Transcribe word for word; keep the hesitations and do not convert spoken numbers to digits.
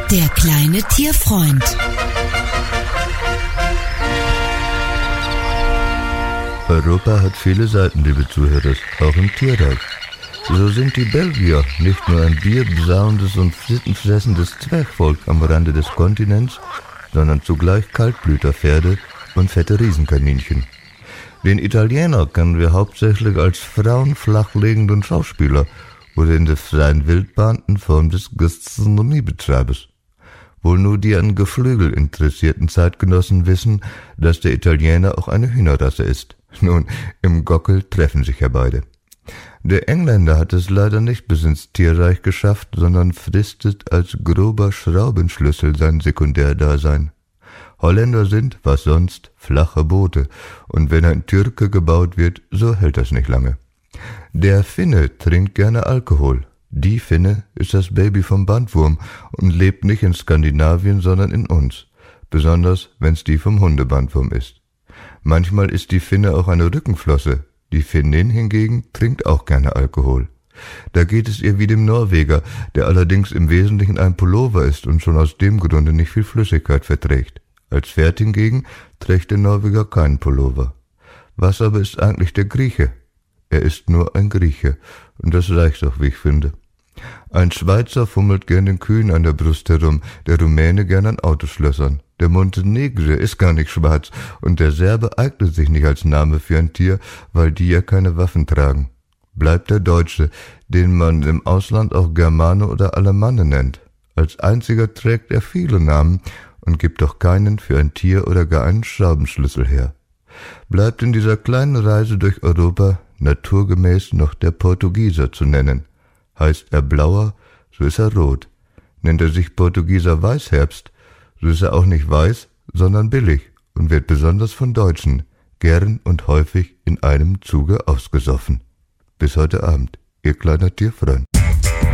Der kleine Tierfreund. Europa hat viele Seiten, liebe Zuhörer, auch im Tierreich. So sind die Belgier nicht nur ein bierbesauendes und sittenfressendes Zwergvolk am Rande des Kontinents, sondern zugleich Kaltblüterpferde und fette Riesenkaninchen. Den Italiener kennen wir hauptsächlich als frauenflachlegenden Schauspieler oder in der freien Wildbahn in Form des Gastronomiebetreibers. Wohl nur die an Geflügel interessierten Zeitgenossen wissen, dass der Italiener auch eine Hühnerrasse ist. Nun, im Gockel treffen sich ja beide. Der Engländer hat es leider nicht bis ins Tierreich geschafft, sondern fristet als grober Schraubenschlüssel sein Sekundärdasein. Holländer sind, was sonst, flache Boote, und wenn ein Türke gebaut wird, so hält das nicht lange. Der Finne trinkt gerne Alkohol. Die Finne ist das Baby vom Bandwurm und lebt nicht in Skandinavien, sondern in uns, besonders wenn's die vom Hundebandwurm ist. Manchmal ist die Finne auch eine Rückenflosse, die Finnin hingegen trinkt auch gerne Alkohol. Da geht es ihr wie dem Norweger, der allerdings im Wesentlichen ein Pullover ist und schon aus dem Grunde nicht viel Flüssigkeit verträgt. Als Pferd hingegen trägt der Norweger keinen Pullover. Was aber ist eigentlich der Grieche? Er ist nur ein Grieche, und das reicht auch, wie ich finde. Ein Schweizer fummelt gern den Kühen an der Brust herum, der Rumäne gern an Autoschlössern. Der Montenegre ist gar nicht schwarz, und der Serbe eignet sich nicht als Name für ein Tier, weil die ja keine Waffen tragen. Bleibt der Deutsche, den man im Ausland auch Germane oder Alemanne nennt. Als einziger trägt er viele Namen und gibt doch keinen für ein Tier oder gar einen Schraubenschlüssel her. Bleibt in dieser kleinen Reise durch Europa naturgemäß noch der Portugieser zu nennen. Heißt er Blauer, so ist er rot. Nennt er sich Portugieser Weißherbst, so ist er auch nicht weiß, sondern billig und wird besonders von Deutschen gern und häufig in einem Zuge ausgesoffen. Bis heute Abend, Ihr kleiner Tierfreund.